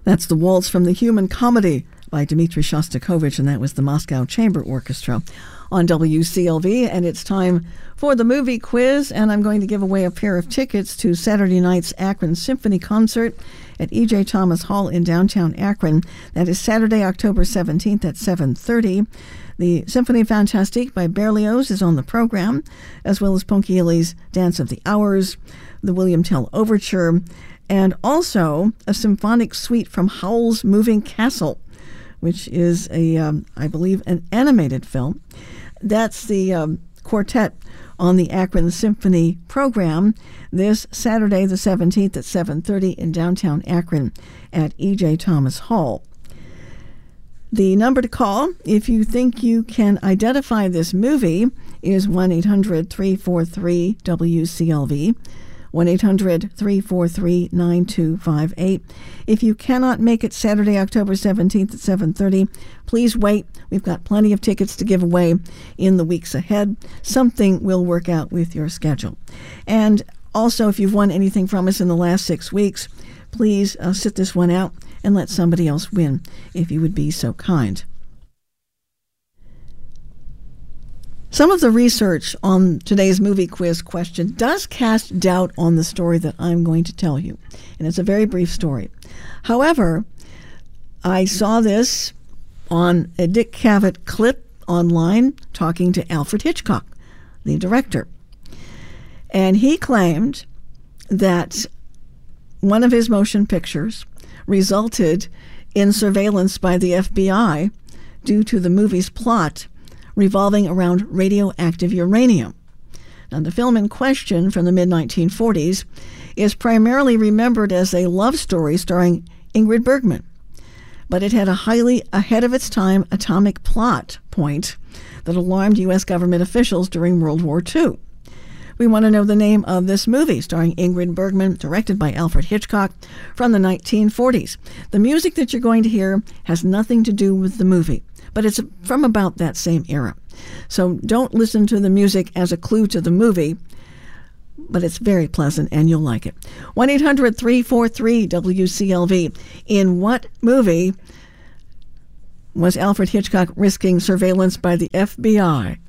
That's the Waltz from the Human Comedy by Dmitri Shostakovich, and that was the Moscow Chamber Orchestra on WCLV. And it's time for the movie quiz, and I'm going to give away a pair of tickets to Saturday night's Akron Symphony Concert at E.J. Thomas Hall in downtown Akron. That is Saturday, October 17th at 7:30. The Symphonie Fantastique by Berlioz is on the program, as well as Ponchielli's Dance of the Hours, the William Tell Overture, and also a symphonic suite from Howl's Moving Castle, which is I believe, an animated film. That's the quartet on the Akron Symphony program this Saturday, the 17th at 7:30 in downtown Akron at E.J. Thomas Hall. The number to call, if you think you can identify this movie, is 1-800-343-WCLV, 1-800-343-9258. If you cannot make it Saturday, October 17th at 7:30, please wait. We've got plenty of tickets to give away in the weeks ahead. Something will work out with your schedule. And also, if you've won anything from us in the last 6 weeks, please sit this one out and let somebody else win, if you would be so kind. Some of the research on today's movie quiz question does cast doubt on the story that I'm going to tell you, and it's a very brief story. However, I saw this on a Dick Cavett clip online talking to Alfred Hitchcock, the director, and he claimed that one of his motion pictures resulted in surveillance by the FBI due to the movie's plot revolving around radioactive uranium. Now, the film in question from the mid-1940s is primarily remembered as a love story starring Ingrid Bergman, but it had a highly ahead-of-its-time atomic plot point that alarmed U.S. government officials during World War II. We want to know the name of this movie starring Ingrid Bergman, directed by Alfred Hitchcock, from the 1940s. The music that you're going to hear has nothing to do with the movie, but it's from about that same era. So don't listen to the music as a clue to the movie, but it's very pleasant and you'll like it. 1-800-343-WCLV. In what movie was Alfred Hitchcock risking surveillance by the FBI?